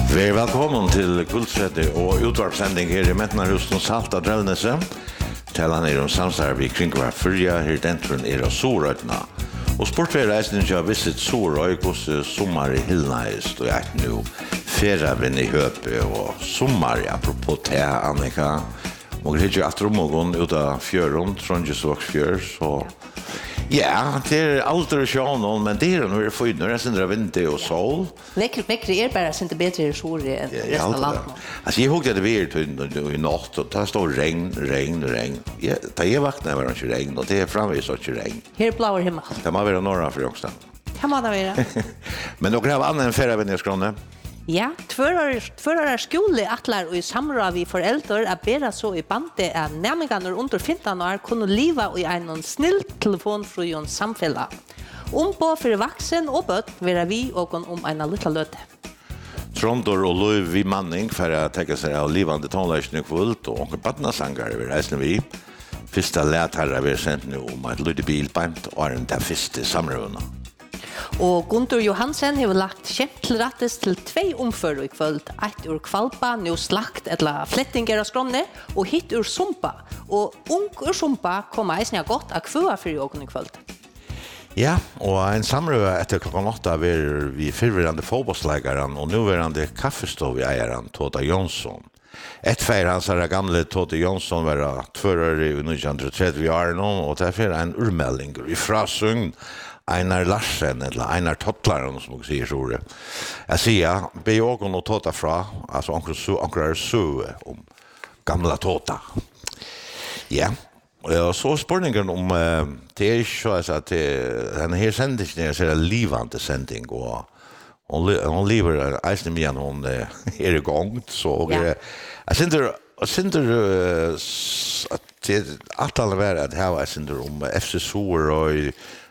Välkommen till Guldsätte och utvarpssändning här i Mättnarhusen Salta Drellnese. Talan om samsar vi kring var förja här dentren av Sorötna. Och sportverreisen jag visit Soröj hos sommar i Hillnäs och jag nu ferravren i Höpe och sommar apropå te Annika. Och det är ju att rummogon uta fjörron Trondheimsvågsfjör så ja, det är allt sjön men det är nog det får nu sen drar vinter och sol. Väcker är bara inte bättre i Sorge än resten av landet. Alltså jag hugade det i natt och det står regn. Ja, det är vakna var det inte regn och det är framvis så inte regn. Här blåer himmel. Det må vara norra för också. Kan man det vara? Men några av annan ferravän i Skåne. Ja, tvörar skole atlar och i samråd vi föräldrar att bära så i bande av nämligen under 15 år kunna leva i en snill telefonfri och samfälla. På för vuxen och bött vara vi och om en liten löte. Trondor och Löv vid manning för att täcka sig av livande tonläsning kvult och barnasangare vid reisen vi. Första lätare vi sent nu om ett lite bilbant och den där första samrövna. Och Gunter Johansen har lagt kämt till rattes till 2 omför i kvöld. Ett ur kvalpa, nu slakt eller flettinger av skrånne och hit ur sumpa. Och ung ur sumpa kommer eisne gott att kvöa för jokken i kvöld. Ja, och en samröva efter klockan 8 är vi förvirrande fotbollslägaren och nuvarande kaffestovjägaren Tota Jonsson. Ett fär hans gamle Tota Jonsson var 2 år i 1930 år och därför en urmelding i frasugn Einar Larsen eller Einar Tottlaren som man säger så. Jag säger Bejogon och Tota fra, alltså onkel så om gamla Tota. Ja. Och så spårningen om det är så att den här sändningen är en livande sändning och hon lever eisen med hon är igång så jag synder att alla värre att ha synder om FC Sor och